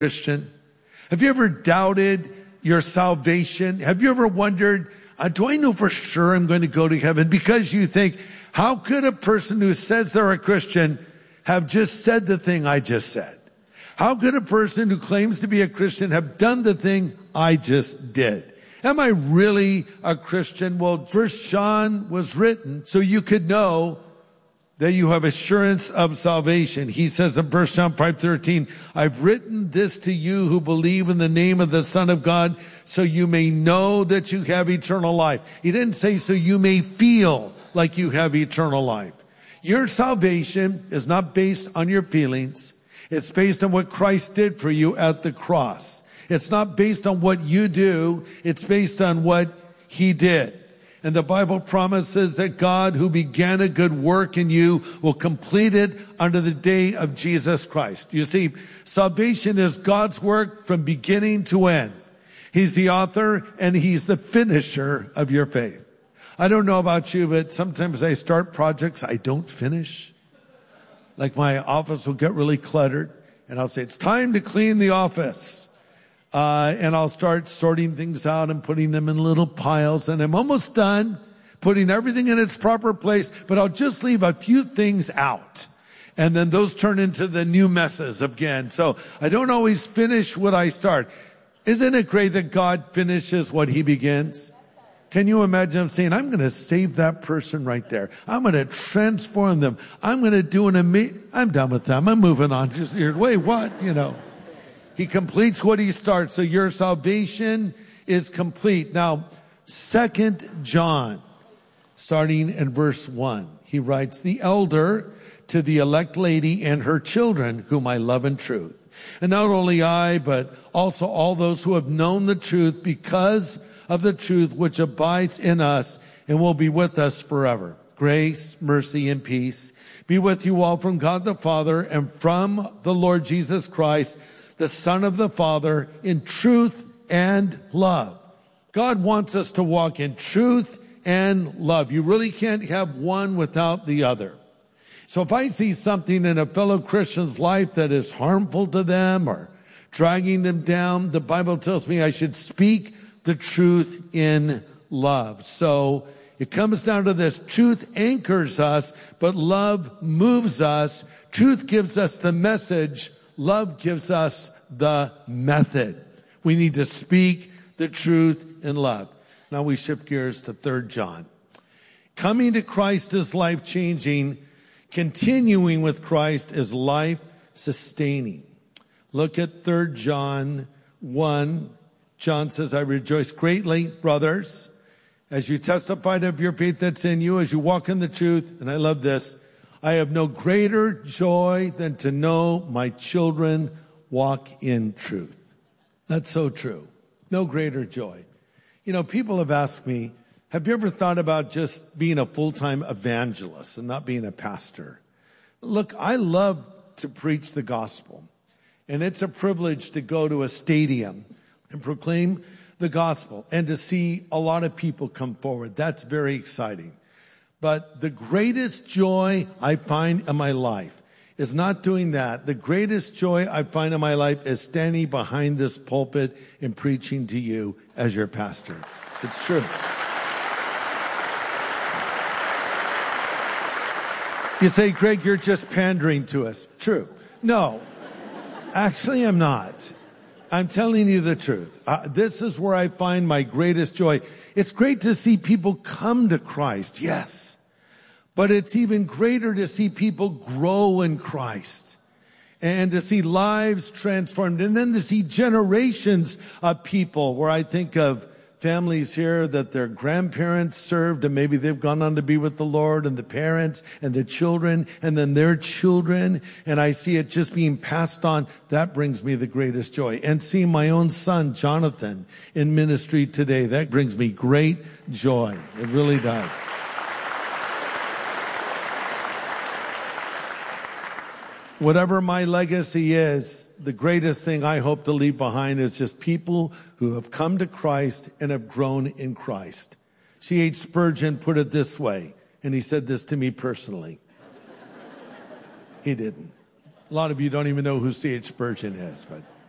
Christian? Have you ever doubted your salvation? Have you ever wondered, do I know for sure I'm going to go to heaven? Because you think, how could a person who says they're a Christian have just said the thing I just said? How could a person who claims to be a Christian have done the thing I just did? Am I really a Christian? Well, 1 John was written so you could know that you have assurance of salvation. He says in 1 John 5:13, I've written this to you who believe in the name of the Son of God so you may know that you have eternal life. He didn't say so you may feel like you have eternal life. Your salvation is not based on your feelings. It's based on what Christ did for you at the cross. It's not based on what you do. It's based on what he did. And the Bible promises that God who began a good work in you will complete it unto the day of Jesus Christ. You see, salvation is God's work from beginning to end. He's the author and he's the finisher of your faith. I don't know about you, but sometimes I start projects I don't finish. Like my office will get really cluttered and I'll say, it's time to clean the office. And I'll start sorting things out and putting them in little piles. And I'm almost done putting everything in its proper place, but I'll just leave a few things out. And then those turn into the new messes again. So I don't always finish what I start. Isn't it great that God finishes what he begins? Can you imagine him saying, I'm going to save that person right there. I'm going to transform them. I'm going to do I'm done with them. I'm moving on. Just, wait, what? He completes what he starts. So your salvation is complete. Now, 2 John, starting in verse 1, he writes, the elder to the elect lady and her children, whom I love in truth. And not only I, but also all those who have known the truth because of the truth which abides in us and will be with us forever. Grace, mercy, and peace be with you all from God the Father and from the Lord Jesus Christ, the Son of the Father, in truth and love. God wants us to walk in truth and love. You really can't have one without the other. So if I see something in a fellow Christian's life that is harmful to them or dragging them down, the Bible tells me I should speak the truth in love. So it comes down to this. Truth anchors us, but love moves us. Truth gives us the message. Love gives us the method. We need to speak the truth in love. Now we shift gears to 3 John. Coming to Christ is life-changing. Continuing with Christ is life-sustaining. Look at 3 John 1. John says, I rejoice greatly, brothers, as you testified of your faith that's in you, as you walk in the truth. And I love this. I have no greater joy than to know my children walk in truth. That's so true. No greater joy. People have asked me, have you ever thought about just being a full-time evangelist and not being a pastor? Look, I love to preach the gospel. And it's a privilege to go to a stadium and proclaim the gospel and to see a lot of people come forward. That's very exciting. But the greatest joy I find in my life is not doing that. The greatest joy I find in my life is standing behind this pulpit and preaching to you as your pastor. It's true. You say, Greg, you're just pandering to us. True. No, actually I'm not. I'm telling you the truth. This is where I find my greatest joy. It's great to see people come to Christ, yes. But it's even greater to see people grow in Christ and to see lives transformed and then to see generations of people where I think of families here that their grandparents served and maybe they've gone on to be with the Lord, and the parents and the children and then their children. And I see it just being passed on. That brings me the greatest joy. And seeing my own son, Jonathan, in ministry today, that brings me great joy. It really does. Whatever my legacy is, the greatest thing I hope to leave behind is just people who have come to Christ and have grown in Christ. C.H. Spurgeon put it this way, and he said this to me personally. He didn't. A lot of you don't even know who C.H. Spurgeon is, but